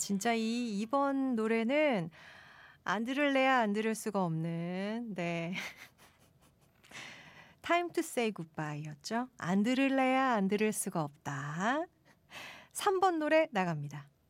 진짜 이 2번 노래는 안 들을래야 안 들을 수가 없는, 네. Time to say goodbye였죠. 안 들을래야 안 들을 수가 없다. 3번 노래 나갑니다.